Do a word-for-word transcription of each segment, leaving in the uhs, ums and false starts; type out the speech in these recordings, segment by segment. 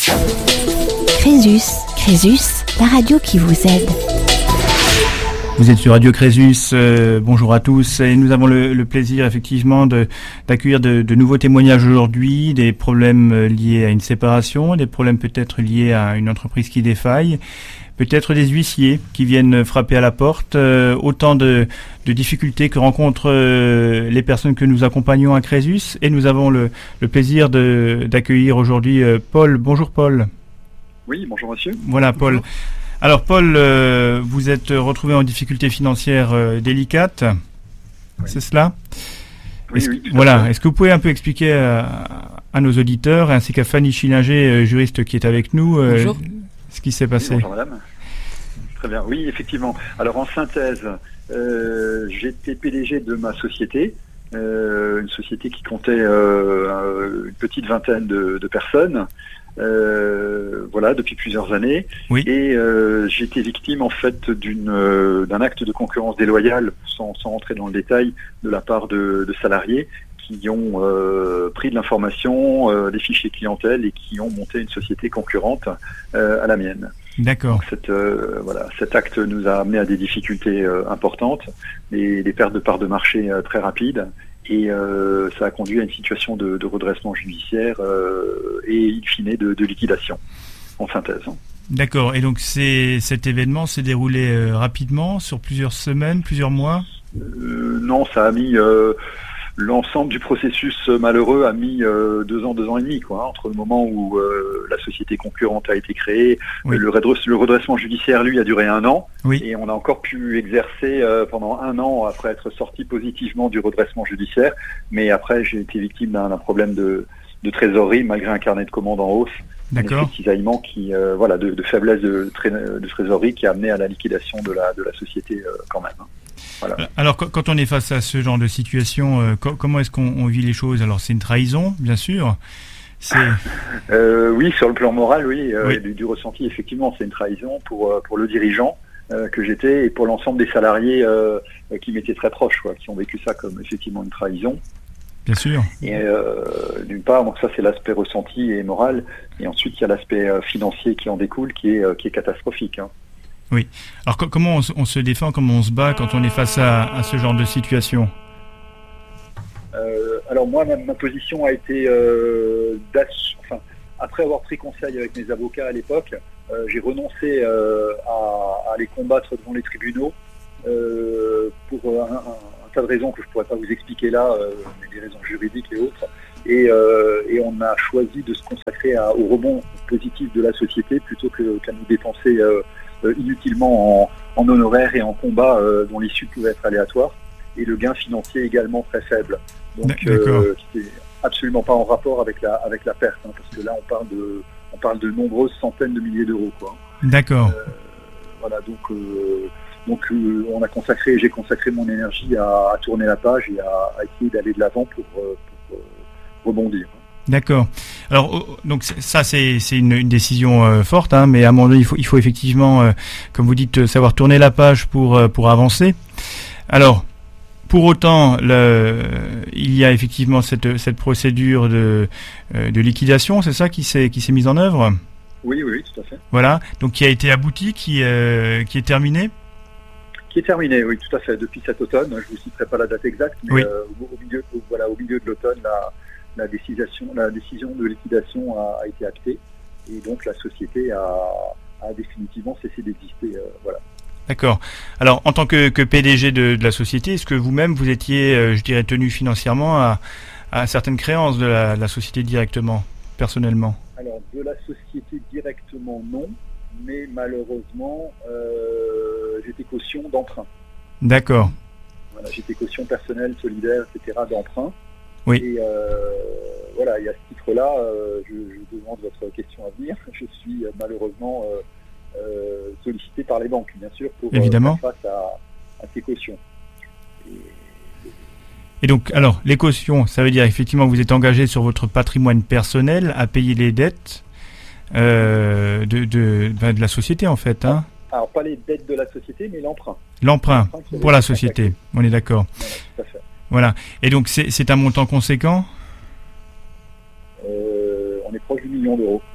Crésus, Crésus, la radio qui vous aide. Vous êtes sur Radio Crésus, euh, bonjour à tous, et nous avons le, le plaisir effectivement de, d'accueillir de, de nouveaux témoignages aujourd'hui, des problèmes liés à une séparation, des problèmes peut-être liés à une entreprise qui défaille, peut-être des huissiers qui viennent frapper à la porte, euh, autant de, de difficultés que rencontrent euh, les personnes que nous accompagnons à Crésus, et nous avons le, le plaisir de, d'accueillir aujourd'hui euh, Paul. Bonjour Paul. Oui, bonjour monsieur. Voilà Paul. Bonjour. Alors Paul, euh, vous êtes retrouvé en difficulté financière euh, délicate, oui. C'est cela ? Oui, Est-ce, oui. Voilà. Est-ce que vous pouvez un peu expliquer à, à nos auditeurs, ainsi qu'à Fanny Schillinger, euh, juriste qui est avec nous, euh, ce qui s'est passé ? Oui, bonjour madame. Très bien. Oui, effectivement. Alors en synthèse, euh, j'étais P D G de ma société, euh, une société qui comptait euh, une petite vingtaine de, de personnes. Euh, voilà, depuis plusieurs années. Oui. Et euh, j'ai été victime en fait d'une euh, d'un acte de concurrence déloyale, sans, sans rentrer dans le détail, de la part de, de salariés qui ont euh, pris de l'information, euh, des fichiers clientèle et qui ont monté une société concurrente euh, à la mienne. D'accord. Donc cette, euh, voilà, cet acte nous a amené à des difficultés euh, importantes, des, des pertes de parts de marché euh, très rapides. Et euh, ça a conduit à une situation de, de redressement judiciaire euh, et in fine de, de liquidation, en synthèse. D'accord. Et donc c'est, cet événement s'est déroulé euh, rapidement, sur plusieurs semaines, plusieurs mois ? euh, Non, ça a mis... Euh, l'ensemble du processus malheureux a mis euh, deux ans, deux ans et demi, quoi, entre le moment où euh, la société concurrente a été créée. Oui. Le, redresse, le redressement judiciaire, lui, a duré un an. Oui. Et on a encore pu exercer euh, pendant un an après être sorti positivement du redressement judiciaire. Mais après, j'ai été victime d'un, d'un problème de, de trésorerie, malgré un carnet de commandes en hausse. D'accord. Un effet de cisaillement qui, euh, voilà, de, de faiblesse de, de trésorerie qui a amené à la liquidation de la, de la société euh, quand même. Voilà. Alors, quand on est face à ce genre de situation, euh, co- comment est-ce qu'on on vit les choses ? Alors, c'est une trahison, bien sûr. C'est... euh, oui, sur le plan moral, oui, euh, oui. Du, du ressenti, effectivement, c'est une trahison pour pour le dirigeant euh, que j'étais et pour l'ensemble des salariés euh, qui m'étaient très proches, quoi, qui ont vécu ça comme effectivement une trahison. Bien sûr. Et euh, d'une part, donc ça c'est l'aspect ressenti et moral, et ensuite il y a l'aspect euh, financier qui en découle, qui est euh, qui est catastrophique. Hein. Oui. Alors co- comment on, on se défend, comment on se bat quand on est face à, à ce genre de situation ? euh, Alors moi, ma, ma position a été, euh, enfin, après avoir pris conseil avec mes avocats à l'époque, euh, j'ai renoncé euh, à, à les combattre devant les tribunaux euh, pour un, un, un tas de raisons que je ne pourrais pas vous expliquer là, euh, mais des raisons juridiques et autres. Et, euh, et on a choisi de se consacrer à, au rebond positif de la société plutôt que, qu'à nous dépenser euh, inutilement en, en honoraires et en combats euh, dont l'issue pouvait être aléatoire, et le gain financier également très faible. Donc, euh, qui n'est absolument pas en rapport avec la avec la perte, hein, parce que là on parle de on parle de nombreuses centaines de milliers d'euros, quoi. D'accord. Euh, voilà, donc euh, donc euh, on a consacré, j'ai consacré mon énergie à, à tourner la page et à, à essayer d'aller de l'avant pour, pour, pour euh, rebondir. D'accord. Alors donc ça c'est c'est une, une décision euh, forte, hein, mais à un moment donné il faut il faut effectivement, euh, comme vous dites, savoir tourner la page pour euh, pour avancer. Alors pour autant, le, il y a effectivement cette cette procédure de euh, de liquidation, c'est ça qui s'est qui s'est mise en œuvre ? Oui, oui, oui, tout à fait. Voilà, donc qui a été abouti, qui euh, qui est terminé ? Qui est terminé, oui, tout à fait, depuis cet automne. Je ne vous citerai pas la date exacte, mais oui. euh, au, au milieu au, voilà au milieu de l'automne, la La décision, la décision de liquidation a, a été actée et donc la société a, a définitivement cessé d'exister. Euh, voilà. D'accord. Alors, en tant que, que P D G de, de la société, est-ce que vous-même vous étiez, euh, je dirais, tenu financièrement à, à certaines créances de la, la société directement, personnellement ? Alors, de la société directement, non, mais malheureusement, euh, j'étais caution d'emprunt. D'accord. Voilà, j'étais caution personnelle, solidaire, et cetera d'emprunt. Oui. Et euh, voilà, et à ce titre-là, euh, je, je demande votre question à venir. Je suis euh, malheureusement euh, euh, sollicité par les banques, bien sûr, pour Évidemment. Euh, faire face à, à ces cautions. Et, et donc, alors, les cautions, ça veut dire effectivement que vous êtes engagé sur votre patrimoine personnel à payer les dettes euh, de, de, de la société, en fait. Hein. Alors, pas les dettes de la société, mais l'emprunt. L'emprunt, l'emprunt pour la société, on est d'accord. Voilà, tout à fait. Voilà. Et donc, c'est, c'est un montant conséquent ? euh, On est proche du million d'euros.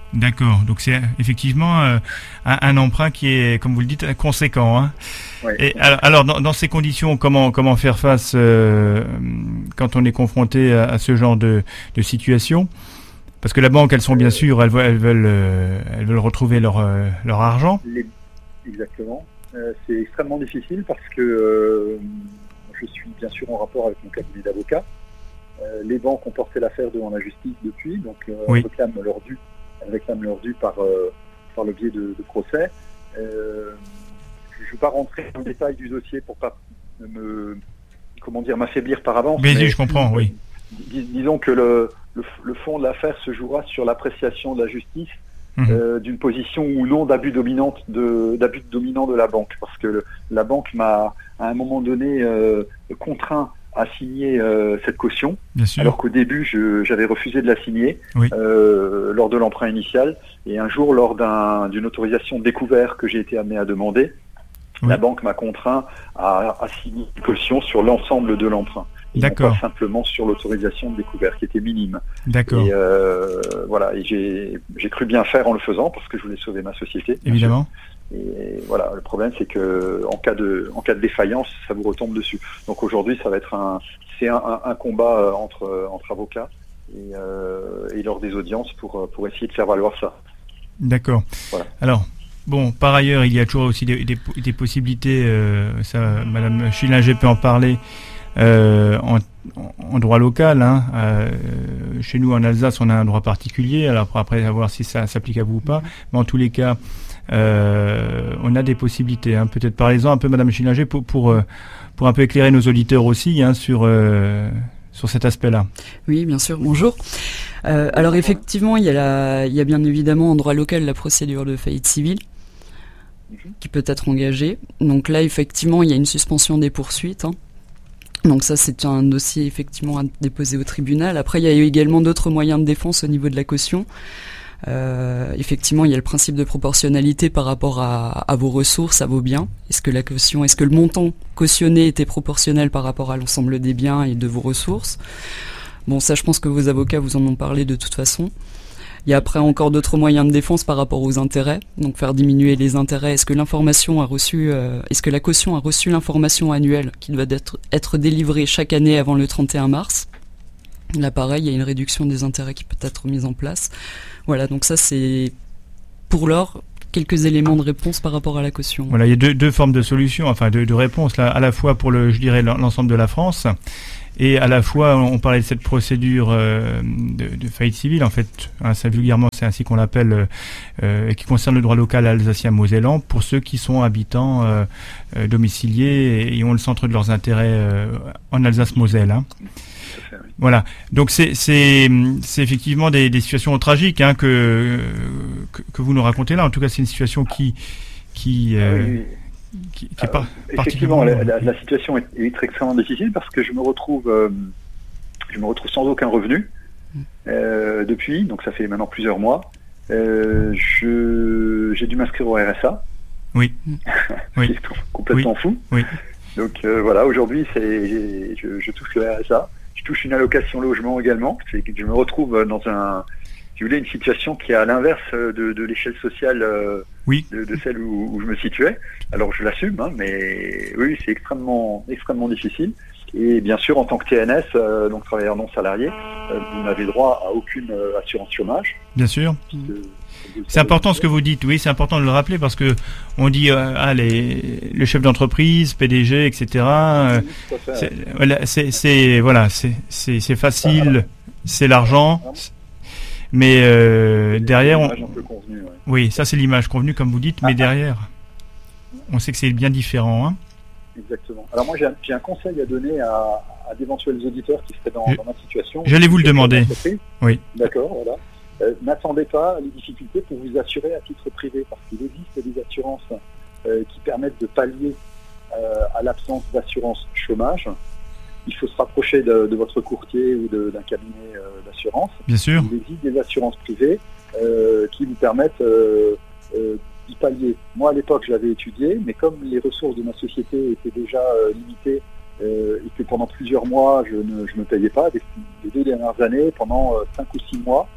D'accord, donc c'est effectivement euh, un, un emprunt qui est, comme vous le dites, conséquent. Hein. Oui. Et alors, alors dans, dans ces conditions, comment comment faire face euh, quand on est confronté à, à ce genre de, de situation? Parce que la banque, elles sont bien sûr, elles, elles veulent euh, elles veulent retrouver leur euh, leur argent. Les... Exactement. Euh, c'est extrêmement difficile parce que euh, je suis bien sûr en rapport avec mon cabinet d'avocats. Euh, les banques ont porté l'affaire devant la justice depuis, donc euh, oui. elles réclament leur dû, elles réclament leur dû par, euh, par le biais de, de procès. Euh, je ne vais pas rentrer dans le détail du dossier pour pas me, comment dire, m'affaiblir par avance. Mais, mais je comprends, oui. Dis, disons que le, le, le fond de l'affaire se jouera sur l'appréciation de la justice mmh. euh, d'une position ou non d'abus dominante de d'abus dominant de la banque, parce que le, la banque m'a à un moment donné euh, contraint à signer euh, cette caution, alors qu'au début je, j'avais refusé de la signer oui. euh, lors de l'emprunt initial, et un jour lors d'un, d'une autorisation de découvert que j'ai été amené à demander, oui. la banque m'a contraint à, à signer une caution sur l'ensemble de l'emprunt. Et non pas simplement sur l'autorisation de découvert qui était minime. D'accord. Et euh, voilà, et j'ai, j'ai cru bien faire en le faisant parce que je voulais sauver ma société. Évidemment. Et voilà, le problème c'est que en cas de en cas de défaillance, ça vous retombe dessus. Donc aujourd'hui, ça va être un c'est un, un, un combat entre entre avocats et, euh, et lors des audiences pour pour essayer de faire valoir ça. D'accord. Voilà. Alors. Bon, par ailleurs, il y a toujours aussi des, des, des possibilités. Euh, ça, Madame Schillinger peut en parler. Euh, en, en droit local, hein, euh, chez nous en Alsace, on a un droit particulier. Alors après, à voir si ça s'applique à vous ou pas. Mais en tous les cas, euh, on a des possibilités. Hein. Peut-être parlez-en un peu, Madame Schillinger, pour pour pour un peu éclairer nos auditeurs aussi hein, sur euh, sur cet aspect-là. Oui, bien sûr. Bonjour. Euh, alors effectivement, il y a la, il y a bien évidemment en droit local la procédure de faillite civile qui peut être engagée. Donc là, effectivement, il y a une suspension des poursuites. Hein. Donc ça, c'est un dossier effectivement à déposer au tribunal. Après, il y a eu également d'autres moyens de défense au niveau de la caution. Euh, effectivement, il y a le principe de proportionnalité par rapport à, à vos ressources, à vos biens. Est-ce que la caution, est-ce que le montant cautionné était proportionnel par rapport à l'ensemble des biens et de vos ressources ? Bon, ça, je pense que vos avocats vous en ont parlé de toute façon. Il y a après encore d'autres moyens de défense par rapport aux intérêts, donc faire diminuer les intérêts. Est-ce que l'information a reçu, euh, est-ce que la caution a reçu l'information annuelle qui doit être, être délivrée chaque année avant le trente et un mars ? Là, pareil, il y a une réduction des intérêts qui peut être mise en place. Voilà, donc ça, c'est pour l'heure quelques éléments de réponse par rapport à la caution. Voilà, il y a deux, deux formes de solutions, enfin de, de réponses là, à la fois pour le, je dirais, l'ensemble de la France. Et à la fois, on parlait de cette procédure euh, de, de faillite civile, en fait, hein, ça, vulgairement, c'est ainsi qu'on l'appelle, euh, et qui concerne le droit local alsacien-mosellan, pour ceux qui sont habitants euh, euh, domiciliés et, et ont le centre de leurs intérêts euh, en Alsace-Moselle. Hein. Voilà. Donc c'est c'est c'est effectivement des, des situations tragiques hein, que, que que vous nous racontez là. En tout cas, c'est une situation qui qui euh, oui, oui. Qui, qui est pas euh, effectivement, la, la, la situation est, est extrêmement difficile parce que je me retrouve, euh, je me retrouve sans aucun revenu euh, depuis, donc ça fait maintenant plusieurs mois. Euh, je, j'ai dû m'inscrire au R S A. Oui. oui. C'est complètement oui. fou. Oui. Donc euh, voilà, aujourd'hui, c'est, je, je touche le R S A. Je touche une allocation logement également. C'est que je me retrouve dans un, si vous voulez, une situation qui est à l'inverse de, de l'échelle sociale. Euh, Oui. De, de celle où, où je me situais. Alors je l'assume, hein, mais oui, c'est extrêmement, extrêmement difficile. Et bien sûr, en tant que T N S, euh, donc travailleur non salarié, euh, vous n'avez droit à aucune euh, assurance chômage. Bien sûr. Que, c'est important ce que vous dites, oui, c'est important de le rappeler parce que on dit euh, ah, les, le chef d'entreprise, P D G, et cetera. Euh, oui, c'est, voilà, c'est, c'est, voilà, c'est, c'est, c'est facile, c'est l'argent. Mais euh, derrière, on... convenue, ouais. Oui, ça c'est l'image convenue comme vous dites, mais ah, derrière, on sait que c'est bien différent. Hein. Exactement. Alors moi j'ai un, j'ai un conseil à donner à, à d'éventuels auditeurs qui seraient dans, Je... dans ma situation. J'allais vous le demander. Oui. D'accord, voilà. Euh, n'attendez pas les difficultés pour vous assurer à titre privé, parce qu'il existe des assurances euh, qui permettent de pallier euh, à l'absence d'assurance chômage. Il faut se rapprocher de, de votre courtier ou de, d'un cabinet euh, d'assurance. Bien sûr. Il existe des assurances privées euh, qui vous permettent euh, euh, d'y pallier. Moi, à l'époque, je l'avais étudié, mais comme les ressources de ma société étaient déjà euh, limitées euh, et que pendant plusieurs mois, je ne je me payais pas, les, les deux dernières années, pendant euh, cinq ou six mois,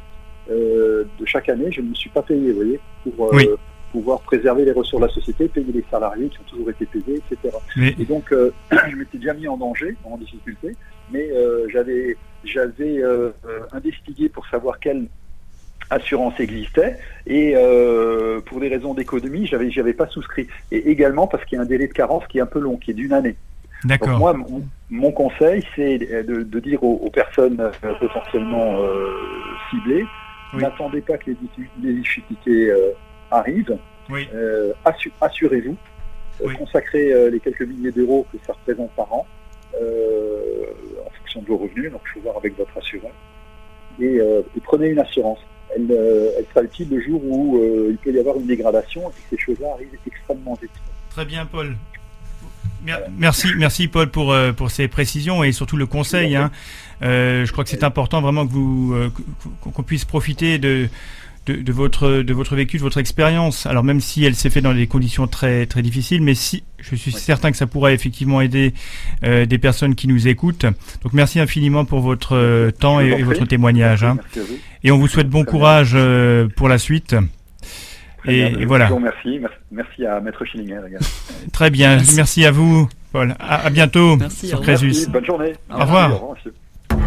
euh, de chaque année, je ne me suis pas payé, vous voyez, pour euh, oui. pouvoir préserver les ressources de la société, payer les salariés qui ont toujours été payés, et cetera. Mais... Et donc, euh, je m'étais déjà mis en danger, en difficulté, mais euh, j'avais, j'avais euh, investigué pour savoir quelle assurance existait, et euh, pour des raisons d'économie, j'avais, j'avais pas souscrit. Et également parce qu'il y a un délai de carence qui est un peu long, qui est d'une année. D'accord. Donc moi, mon, mon conseil, c'est de, de dire aux, aux personnes euh, potentiellement euh, ciblées, oui. N'attendez pas que les, les difficultés euh, arrivent. Oui. Euh, assu- assurez-vous, euh, oui. Consacrez euh, les quelques milliers d'euros que ça représente par an euh, en fonction de vos revenus. Donc, il faut voir avec votre assureur. Et, euh, et prenez une assurance. Elle, euh, elle sera utile le jour où euh, il peut y avoir une dégradation et que ces choses-là arrivent extrêmement vite. Très bien, Paul. Merci, merci Paul pour euh, pour ces précisions et surtout le conseil. Hein. Euh, je crois que c'est important vraiment que vous euh, qu'on puisse profiter de, de de votre de votre vécu, de votre expérience. Alors même si elle s'est faite dans des conditions très très difficiles, mais si je suis oui. certain que ça pourra effectivement aider euh, des personnes qui nous écoutent. Donc merci infiniment pour votre euh, temps et, et votre témoignage. Hein. Et on vous souhaite bon courage euh, pour la suite. Et, bien, et voilà. Merci, merci, merci à Maître Schillinger. Très bien, merci. merci à vous, Paul. À, à bientôt merci, sur Crésus. Merci, bonne journée. Au revoir. Au revoir, monsieur.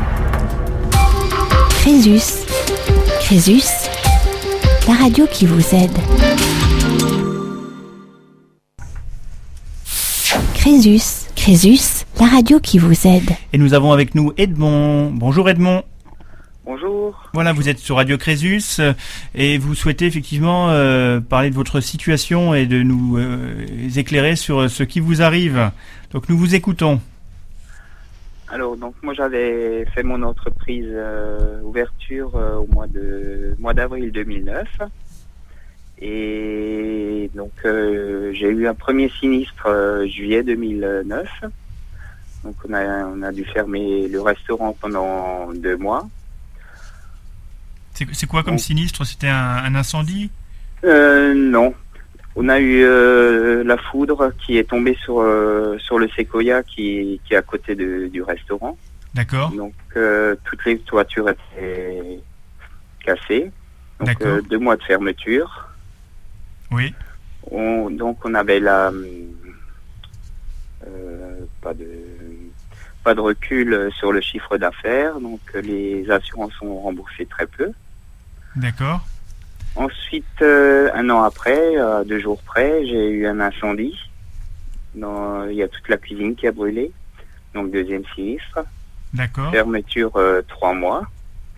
Crésus. Crésus, la radio qui vous aide. Crésus. Crésus, la radio qui vous aide. Et nous avons avec nous Edmond. Bonjour Edmond. Bonjour. Voilà, vous êtes sur Radio Crésus euh, et vous souhaitez effectivement euh, parler de votre situation et de nous euh, éclairer sur ce qui vous arrive. Donc nous vous écoutons. Alors donc moi j'avais fait mon entreprise euh, ouverture euh, au mois de mois d'avril deux mille neuf et donc euh, j'ai eu un premier sinistre euh, juillet deux mille neuf. Donc on a on a dû fermer le restaurant pendant deux mois. C'est, c'est quoi comme bon. sinistre? C'était un, un incendie? euh, Non. On a eu euh, la foudre qui est tombée sur, euh, sur le séquoia qui, qui est à côté de, du restaurant. D'accord. Donc euh, toutes les toitures étaient cassées. Donc D'accord. Euh, deux mois de fermeture. Oui. On, donc on avait la... Euh, pas de... pas de recul sur le chiffre d'affaires. Donc les assurances ont remboursé très peu. D'accord. Ensuite, euh, un an après, à deux jours près, j'ai eu un incendie. Dans, il y a toute la cuisine qui a brûlé. Donc, deuxième sinistre. D'accord. Fermeture euh, trois mois.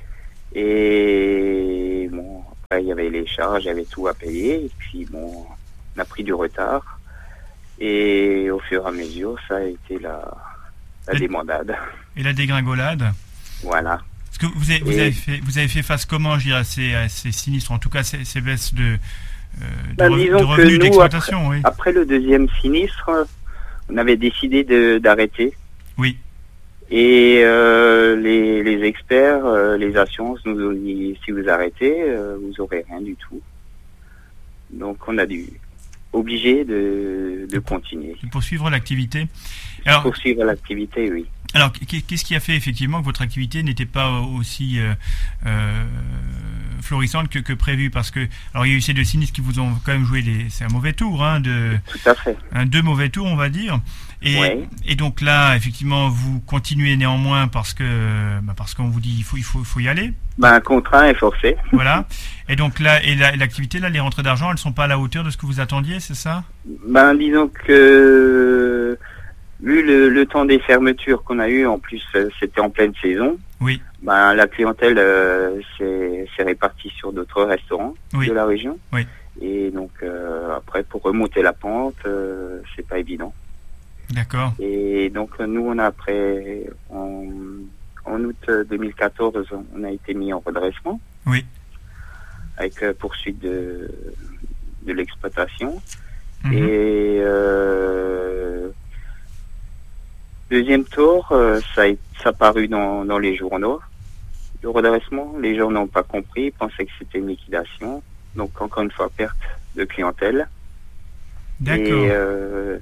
Et bon, après, il y avait les charges, il y avait tout à payer. Et puis, bon, on a pris du retard. Et au fur et à mesure, ça a été la, la et, débandade. Et la dégringolade. Voilà. Est-ce que vous avez, vous, avez fait, vous avez fait face comment, je dirais, à ces, à ces sinistres, en tout cas ces, ces baisses de, euh, ben, de, re, disons de revenus que nous, d'exploitation après, oui. après le deuxième sinistre, on avait décidé de, d'arrêter. Oui. Et euh, les, les experts, euh, les assurances nous ont dit, si vous arrêtez, euh, vous n'aurez rien du tout. Donc on a dû obligé de, de continuer. De poursuivre l'activité. Alors, poursuivre l'activité, oui. Alors, qu'est-ce qui a fait effectivement que votre activité n'était pas aussi euh, euh, florissante que, que prévu? Parce que, alors, il y a eu ces deux sinistres qui vous ont quand même joué des, c'est un mauvais tour, hein, de, tout à fait. Un deux mauvais tours, on va dire. Et, ouais. et donc là, effectivement, vous continuez néanmoins parce que, bah parce qu'on vous dit il faut, il faut, il faut y aller. Ben, contraint et forcé. Voilà. Et donc là, et la, l'activité, là, les rentrées d'argent, elles sont pas à la hauteur de ce que vous attendiez, c'est ça? Ben, disons que vu le, le temps des fermetures qu'on a eu, en plus c'était en pleine saison. Oui. Ben la clientèle euh, s'est, s'est répartie sur d'autres restaurants oui. de la région. Oui. Et donc euh, après pour remonter la pente, euh, c'est pas évident. D'accord. Et donc nous on a après en, en août deux mille quatorze on a été mis en redressement. Oui. Avec euh, poursuite de de l'exploitation. Mmh. Et euh, deuxième tour, euh, ça a ça a paru dans, dans les journaux, le redressement. Les gens n'ont pas compris, ils pensaient que c'était une liquidation. Donc, encore une fois, perte de clientèle. D'accord. Et euh,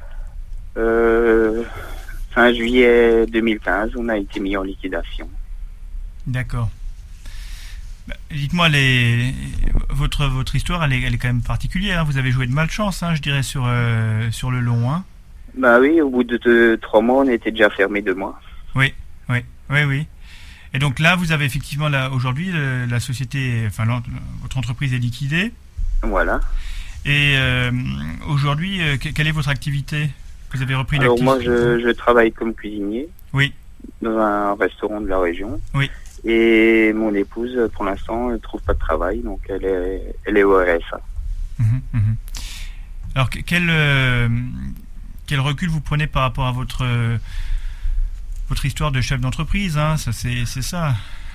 euh, fin juillet deux mille quinze, on a été mis en liquidation. D'accord. Bah, dites-moi, les... votre, votre histoire, elle est, elle est quand même particulière. Hein. Vous avez joué de malchance, hein, je dirais, sur, euh, sur le long. Hein. Bah oui, au bout de deux, trois mois, on était déjà fermé deux mois. Oui, oui, oui, oui. Et donc là, vous avez effectivement, là, aujourd'hui, le, la société, enfin, votre entreprise est liquidée. Voilà. Et euh, aujourd'hui, euh, quelle est votre activité? Vous avez repris Alors l'activité? moi, je, je travaille comme cuisinier. Oui. Dans un restaurant de la région. Oui. Et mon épouse, pour l'instant, ne trouve pas de travail, donc elle est, elle est au R S A. Mmh, mmh. Alors, quel, euh, quel recul vous prenez par rapport à votre, euh, votre histoire de chef d'entreprise, hein, ça, c'est, c'est ça.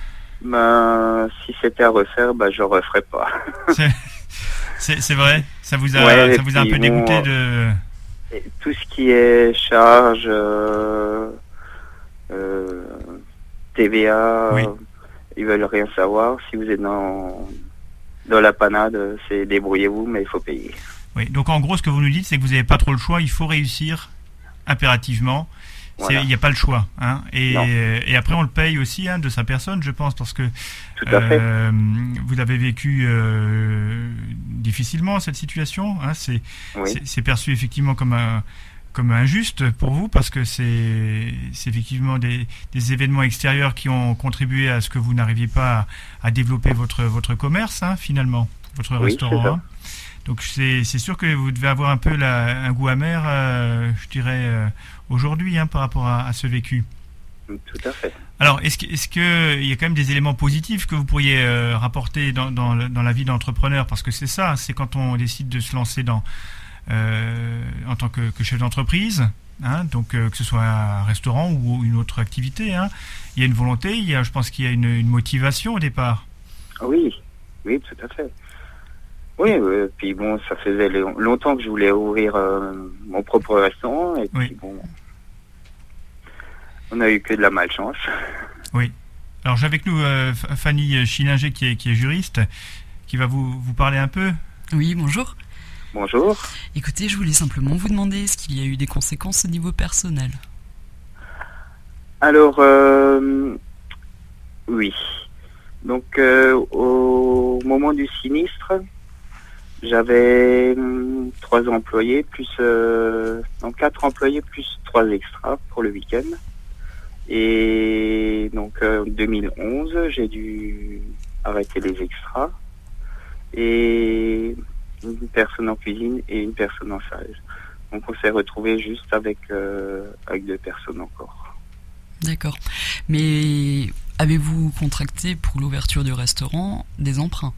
Ben, si c'était à refaire, ben, je ne referais pas. c'est, c'est, c'est vrai. Ça vous a, ouais, ça vous a un peu dégoûté bon, de... Tout ce qui est charge, euh, euh, T V A, oui. Ils veulent rien savoir. Si vous êtes dans, dans la panade, c'est débrouillez-vous, mais il faut payer. Oui, donc en gros, ce que vous nous dites, c'est que vous n'avez pas trop le choix, il faut réussir impérativement. Voilà. Il n'y a pas le choix. Hein. Et, et après, on le paye aussi hein, de sa personne, je pense, parce que Tout à fait. Euh, vous avez vécu euh, difficilement cette situation. Hein. C'est, oui. c'est, c'est perçu effectivement comme, un, comme injuste pour vous, parce que c'est, c'est effectivement des, des événements extérieurs qui ont contribué à ce que vous n'arriviez pas à, à développer votre, votre commerce, hein, finalement, votre oui, restaurant. Hein. Donc c'est, c'est sûr que vous devez avoir un peu la, un goût amer, euh, je dirais, euh, aujourd'hui hein, par rapport à, à ce vécu. Tout à fait. Alors, est-ce que, est-ce que il y a quand même des éléments positifs que vous pourriez euh, rapporter dans, dans, dans la vie d'entrepreneur? Parce que c'est ça, c'est quand on décide de se lancer dans, euh, en tant que, que chef d'entreprise, hein, donc euh, que ce soit un restaurant ou une autre activité, hein, il y a une volonté, il y a, je pense qu'il y a une, une motivation au départ. Oui, oui, tout à fait. Oui, euh, puis bon, ça faisait longtemps que je voulais ouvrir euh, mon propre restaurant, et oui. puis bon, on a eu que de la malchance. Oui. Alors j'ai avec nous euh, Fanny Schillinger qui est, qui est juriste, qui va vous, vous parler un peu. Oui, bonjour. Bonjour. Écoutez, je voulais simplement vous demander, est-ce qu'il y a eu des conséquences au niveau personnel? Alors, euh, oui. Donc, euh, au moment du sinistre, j'avais hum, trois employés, plus euh, donc quatre employés, plus trois extras pour le week-end. Et donc, en euh, deux mille onze, j'ai dû arrêter les extras. Et une personne en cuisine et une personne en salle. Donc, on s'est retrouvés juste avec, euh, avec deux personnes encore. D'accord. Mais avez-vous contracté pour l'ouverture du restaurant des emprunts?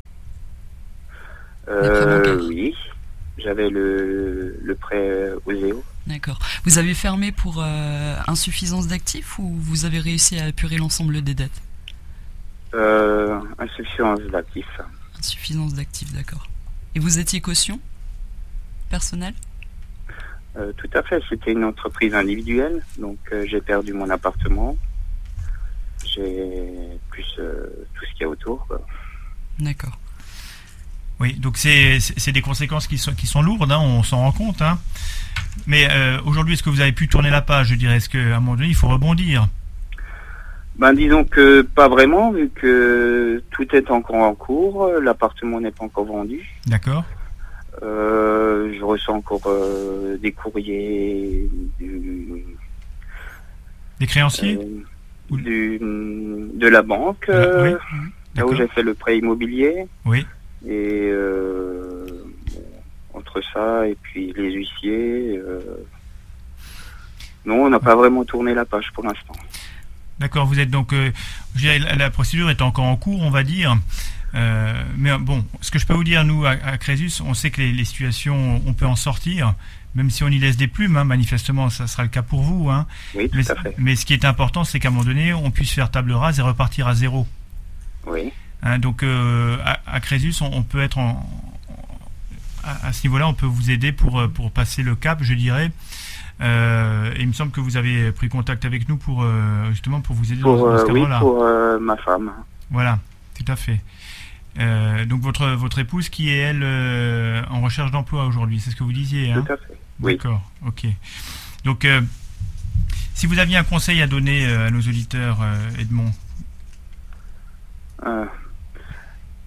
Euh, oui, j'avais le, le prêt O S E O. D'accord. Vous avez fermé pour euh, insuffisance d'actifs ou vous avez réussi à apurer l'ensemble des dettes? euh, Insuffisance d'actifs. Insuffisance d'actifs, d'accord. Et vous étiez caution personnelle? euh, Tout à fait, c'était une entreprise individuelle, donc euh, j'ai perdu mon appartement, j'ai plus euh, tout ce qu'il y a autour, quoi. D'accord. Oui, donc c'est, c'est, c'est des conséquences qui sont, qui sont lourdes, hein, on s'en rend compte. Hein. Mais euh, aujourd'hui, est-ce que vous avez pu tourner la page, je dirais? Est-ce qu'à un moment donné, il faut rebondir? Ben disons que pas vraiment, vu que tout est encore en cours, l'appartement n'est pas encore vendu. D'accord. Euh, je reçois encore euh, des courriers du... Des créanciers euh, du, de la banque, ah, euh, oui. là où j'ai fait le prêt immobilier. Oui. Et euh, bon, entre ça et puis les huissiers, euh, non, on n'a pas vraiment tourné la page pour l'instant. D'accord, vous êtes donc, euh, je dirais, la, la procédure est encore en cours, on va dire. Euh, mais bon, ce que je peux vous dire, nous, à, à Crésus, on sait que les, les situations, on peut en sortir, même si on y laisse des plumes, hein, manifestement, ça sera le cas pour vous. Hein. Oui, tout mais, à fait. Mais ce qui est important, c'est qu'à un moment donné, on puisse faire table rase et repartir à zéro. Oui. Hein, donc, euh, à, à Crésus, on, on peut être en... À, à ce niveau-là, on peut vous aider pour, pour passer le cap, je dirais. Euh, et il me semble que vous avez pris contact avec nous pour euh, justement pour vous aider pour, dans, dans ce euh, oui, cadre-là. pour euh, ma femme. Voilà, tout à fait. Euh, donc votre votre épouse qui est elle euh, en recherche d'emploi aujourd'hui, c'est ce que vous disiez, hein? Tout à fait. Oui. D'accord, ok. Donc euh, si vous aviez un conseil à donner euh, à nos auditeurs, euh, Edmond. Euh,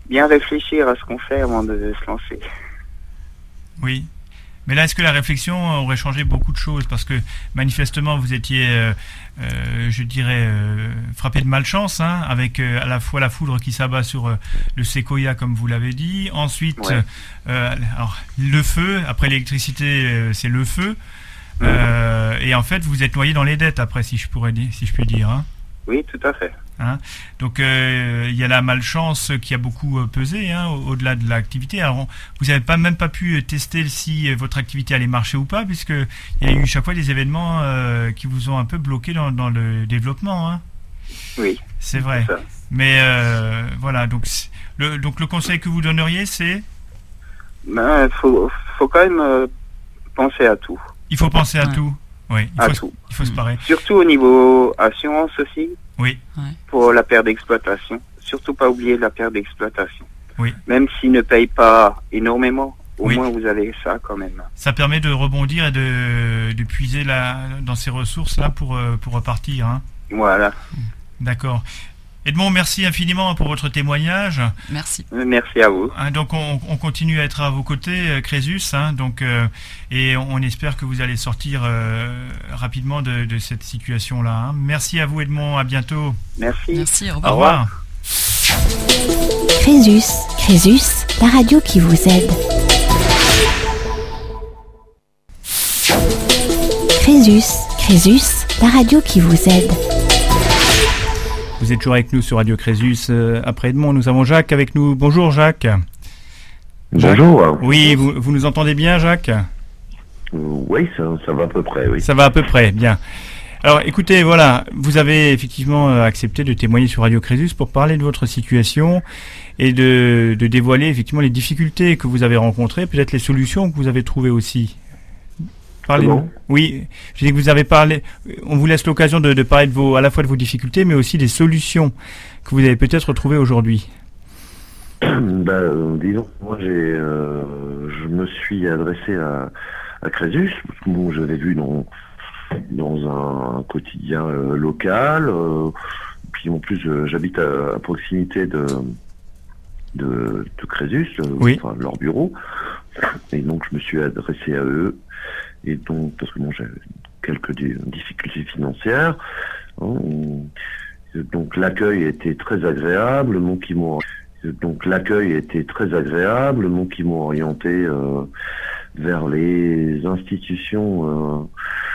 bien réfléchir à ce qu'on fait avant de se lancer. Oui. Mais là, est-ce que la réflexion aurait changé beaucoup de choses? Parce que manifestement, vous étiez, euh, euh, je dirais, euh, frappé de malchance, hein, avec euh, à la fois la foudre qui s'abat sur euh, le séquoia, comme vous l'avez dit. Ensuite, Ouais. euh, alors, le feu. Après l'électricité, euh, c'est le feu. Euh, et en fait, vous êtes noyé dans les dettes après, si je pourrais dire, si je puis dire. Hein. Oui, tout à fait. Hein. Donc euh, il y a la malchance qui a beaucoup euh, pesé, hein, au- au-delà de l'activité. Alors on- vous n'avez pas même pas pu euh, tester si euh, votre activité allait marcher ou pas, puisque il y a eu chaque fois des événements euh, qui vous ont un peu bloqué dans, dans le développement. Hein. Oui. C'est vrai. ça. Mais euh, voilà, donc c'est- le, donc le conseil que vous donneriez, c'est Ben, faut, faut quand même euh, penser à tout. il faut penser à Ouais. tout. Oui, il À faut, tout. il faut se parer. Surtout au niveau assurance aussi, Oui, pour la perte d'exploitation. Surtout pas oublier la perte d'exploitation. Oui. Même s'ils ne payent pas énormément, au Oui. moins vous avez ça quand même. ça permet de rebondir et de, de puiser la, dans ces ressources là pour euh, pour repartir. Hein. Voilà. D'accord. Edmond, merci infiniment pour votre témoignage. Merci. Merci à vous. Hein, donc on, on continue à être à vos côtés, euh, Crésus, hein, donc, euh, et on, on espère que vous allez sortir euh, rapidement de, de cette situation-là. Hein. Merci à vous, Edmond, à bientôt. Merci. Merci, au Au revoir. revoir. Crésus, Crésus, la radio qui vous aide. Crésus, Crésus, la radio qui vous aide. Vous êtes toujours avec nous sur Radio Crésus. Euh, après Edmond, nous avons Jacques avec nous. Bonjour Jacques. Jacques. Bonjour. Oui, vous, vous nous entendez bien, Jacques? Euh, oui, ça, ça va à peu près, oui. Ça va à peu près, bien. Alors écoutez, voilà, vous avez effectivement euh, accepté de témoigner sur Radio Crésus pour parler de votre situation et de, de dévoiler effectivement les difficultés que vous avez rencontrées, peut-être les solutions que vous avez trouvées aussi. Parlez Comment ? Oui, j'ai dit que vous avez parlé, on vous laisse l'occasion de, de parler de vos, à la fois de vos difficultés, mais aussi des solutions que vous avez peut-être trouvées aujourd'hui. Ben, euh, disons, moi, j'ai, euh, je me suis adressé à, à Crésus, parce que bon, j'avais vu dans, dans un quotidien euh, local, euh, puis en plus, euh, j'habite à, à proximité de, de, de Crésus, euh, Oui. enfin, leur bureau, et donc je me suis adressé à eux, et donc, parce que bon, j'ai quelques di- difficultés financières, hein, donc l'accueil était très agréable, donc ils m'ont Donc l'accueil était très agréable, donc ils m'ont orienté euh, vers les institutions euh,